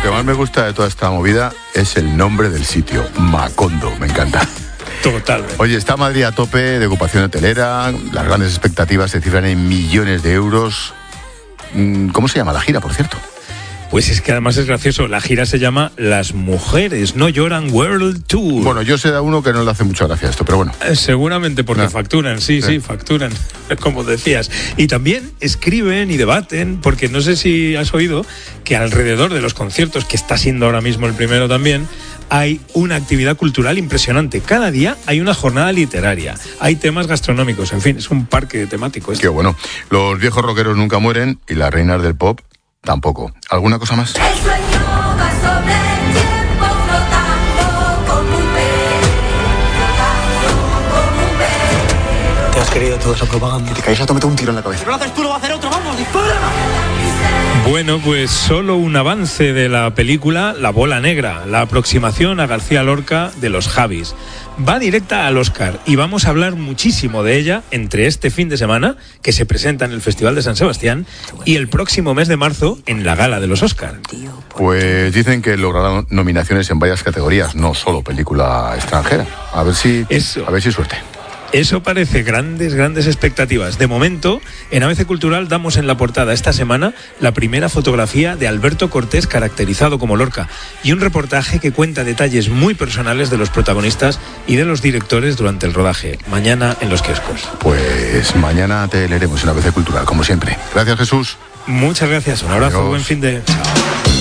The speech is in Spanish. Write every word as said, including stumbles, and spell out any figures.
que más me gusta de toda esta movida es el nombre del sitio, Macondo, me encanta. Totalmente. Oye, está Madrid a tope de ocupación hotelera, las grandes expectativas se cifran en millones de euros. ¿Cómo se llama la gira, por cierto? Pues es que además es gracioso, la gira se llama Las Mujeres No Lloran World Tour. Bueno, yo sé de uno que no le hace mucha gracia esto, pero bueno. Eh, seguramente porque no. facturan, sí, sí, sí, facturan, como decías. Y también escriben y debaten, porque no sé si has oído que alrededor de los conciertos, que está siendo ahora mismo el primero también, hay una actividad cultural impresionante. Cada día hay una jornada literaria, hay temas gastronómicos, en fin, es un parque temático. Qué bueno. Los viejos rockeros nunca mueren y las reinas del pop tampoco. ¿Alguna cosa más? El sueño va sobre el tiempo flotando como un pez, flotando como un pez. Te has querido toda esa propaganda. Que te caes a tomarte un tiro en la cabeza. Si no lo haces tú, lo va a hacer otro. ¡Vamos, dispara! Bueno, pues solo un avance de la película La Bola Negra, la aproximación a García Lorca de los Javis. Va directa al Oscar y vamos a hablar muchísimo de ella entre este fin de semana, que se presenta en el Festival de San Sebastián, y el próximo mes de marzo en la Gala de los Oscar. Pues dicen que logrará nominaciones en varias categorías, no solo película extranjera. A ver si, Eso. a ver si suerte. Eso parece, grandes, grandes expectativas. De momento, en A B C Cultural damos en la portada esta semana la primera fotografía de Alberto Cortés caracterizado como Lorca y un reportaje que cuenta detalles muy personales de los protagonistas y de los directores durante el rodaje. Mañana en los kioscos. Pues mañana te leeremos en A B C Cultural, como siempre. Gracias, Jesús. Muchas gracias, un abrazo, Adiós. Buen fin de... Chao.